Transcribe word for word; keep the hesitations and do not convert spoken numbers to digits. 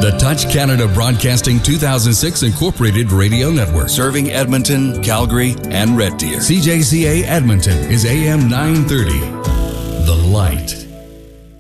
The Touch Canada Broadcasting two thousand six Incorporated Radio Network. Serving Edmonton, Calgary, and Red Deer. C J C A Edmonton is A M nine thirty. The Light.